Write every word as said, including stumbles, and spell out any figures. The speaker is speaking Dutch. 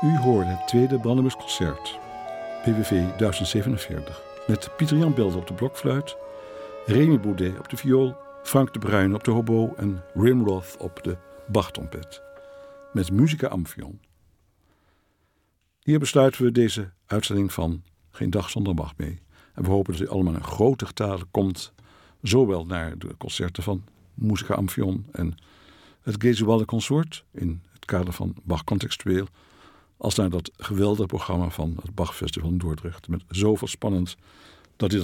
U hoorde het tweede Brandenburgsconcert, P W V duizend zevenenveertig, met Pieter-Jan Belder op de blokfluit, Remy Boudet op de viool, Frank de Bruin op de hobo en Wim Roth op de Bach-trompet, met Musica Amphion. Hier besluiten we deze uitzending van Geen Dag Zonder Bach mee. En we hopen dat u allemaal in grote getalen komt, zowel naar de concerten van Musica Amphion en het Gesualdo Consort in het kader van Bach Contextueel, als naar dat geweldige programma van het Bachfestival in Dordrecht, met zoveel spannend dat dit